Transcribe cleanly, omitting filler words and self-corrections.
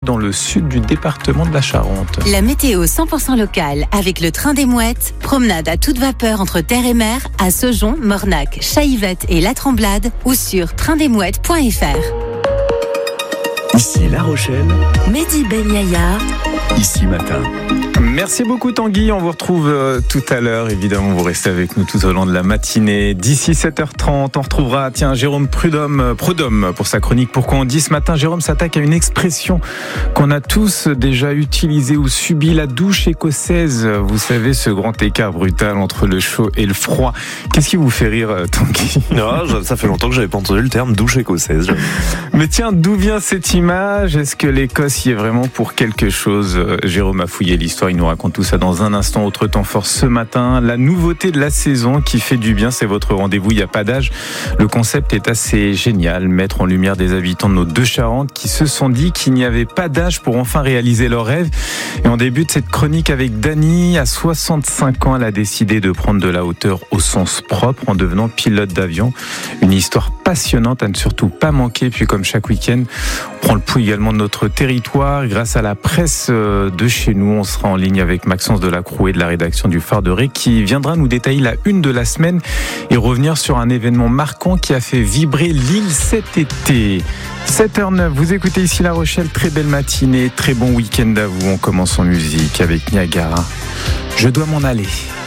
dans le sud du département de la Charente. La météo 100% locale avec le train des Mouettes. Promenade à toute vapeur entre terre et mer à Saujon, Mornac, Chaillevette et La Tremblade ou sur traindesmouettes.fr. Ici La Rochelle. Mehdi Ben Yahya. Ici Matin. Merci beaucoup Tanguy, on vous retrouve tout à l'heure. Évidemment, vous restez avec nous tout au long de la matinée. D'ici 7h30, on retrouvera Jérôme Prudhomme pour sa chronique Pourquoi on dit. Ce matin, Jérôme s'attaque à une expression qu'on a tous déjà utilisée ou subi, la douche écossaise. Vous savez, ce grand écart brutal entre le chaud et le froid. Qu'est-ce qui vous fait rire, Tanguy ? Non, ça fait longtemps que j'avais pas entendu le terme douche écossaise. Mais tiens, d'où vient cette image ? Est-ce que l'Écosse y est vraiment pour quelque chose ? Jérôme a fouillé l'histoire, il nous raconte tout ça dans un instant. Autre temps fort ce matin, la nouveauté de la saison qui fait du bien, c'est votre rendez-vous, il n'y a pas d'âge. Le concept est assez génial, mettre en lumière des habitants de nos deux Charentes qui se sont dit qu'il n'y avait pas d'âge pour enfin réaliser leurs rêves. Et on débute cette chronique avec Dani. À 65 ans, elle a décidé de prendre de la hauteur au sens propre en devenant pilote d'avion. Une histoire passionnante à ne surtout pas manquer. Puis comme chaque week-end, on prend le pouls également de notre territoire. Grâce à la presse de chez nous, on sera en ligne avec Maxence Delacroix de la rédaction du Phare de Ré qui viendra nous détailler la une de la semaine et revenir sur un événement marquant qui a fait vibrer l'île cet été. 7h09, vous écoutez ici La Rochelle, très belle matinée, très bon week-end à vous. On commence en musique avec Niagara. Je dois m'en aller.